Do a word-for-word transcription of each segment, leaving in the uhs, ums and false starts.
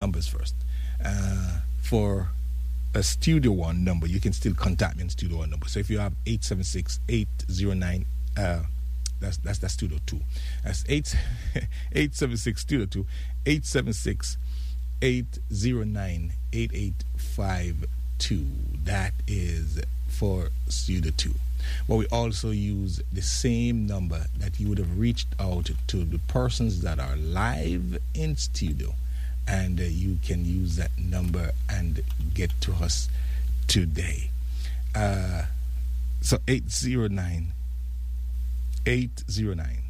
numbers first. Uh, for a Studio One number, you can still contact me on Studio One number. So if you have eight seven six, eight zero nine, uh, that's that's that's Studio Two. That's eight eight seven six Studio Two, eight seven six, eight zero nine, eight eight five two. That is for Studio Two. But we also use the same number that you would have reached out to the persons that are live in studio, and uh, you can use that number and get to us today. Uh, so eight zero nine, eight zero nine,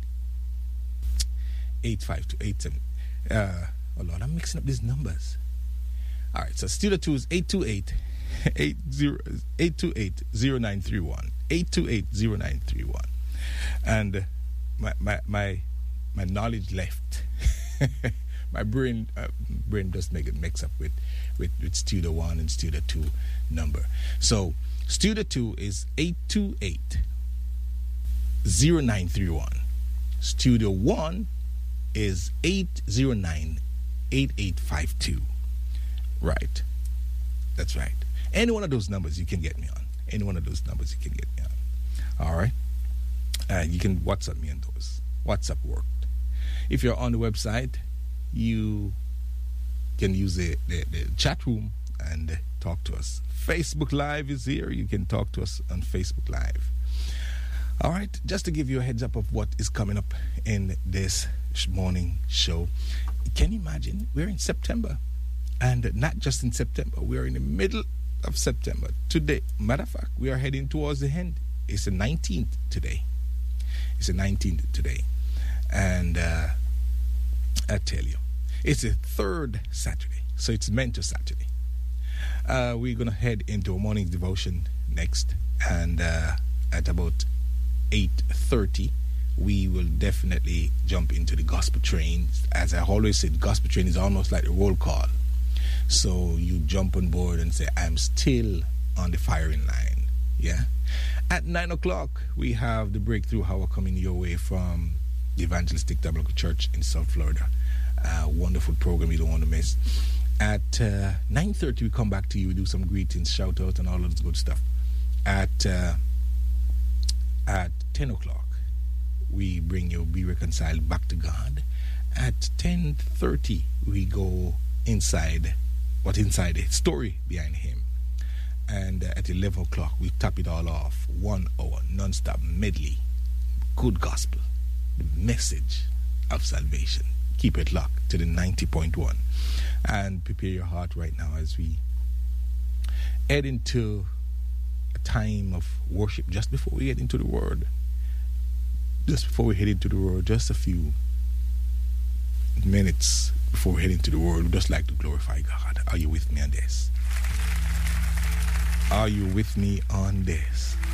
eight five two, eight seven. Uh, oh Lord, I'm mixing up these numbers. All right, so Studio two is eight two eight, eight two eight, zero nine three one. eight two eight, zero nine three one. And uh, my, my my my knowledge left. My brain uh, brain does make it mix up with, with, with Studio One and Studio Two number. So Studio Two is eight two eight, zero nine three one. Studio One is eight zero nine, eight eight five two. Right. That's right. Any one of those numbers you can get me on. Any one of those numbers you can get me on. All right. Uh, you can WhatsApp me on those. WhatsApp worked. If you're on the website, you can use the, the, the chat room and uh, talk to us. Facebook Live is here. You can talk to us on Facebook Live. All right. Just to give you a heads up of what is coming up in this morning show. Can you imagine? We're in September. And not just in September. We're in the middle of September. Today, matter of fact, we are heading towards the end. It's the nineteenth today. It's the nineteenth today. And uh, I tell you, it's the third Saturday. So it's Mentor Saturday. Uh, we're going to head into a morning devotion next. And uh, at about eight thirty, we will definitely jump into the gospel train. As I always said, gospel train is almost like a roll call. So you jump on board and say, I'm still on the firing line. Yeah. At nine o'clock, we have the breakthrough hour coming your way from the Evangelistic Tabernacle Church in South Florida. Uh, wonderful program you don't want to miss. At uh, nine thirty, we come back to you. We do some greetings, shout out, and all of this good stuff. At uh, at ten o'clock, we bring you Be Reconciled Back to God. At ten thirty, we go inside what inside the story behind him. And uh, at eleven o'clock, we top it all off. One hour, non-stop medley. Good gospel. The message of salvation. Keep it locked to the ninety point one. And prepare your heart right now as we head into a time of worship just before we get into the Word. Just before we head into the Word, just a few minutes before we head into the Word, we'd just like to glorify God. Are you with me on this? Are you with me on this?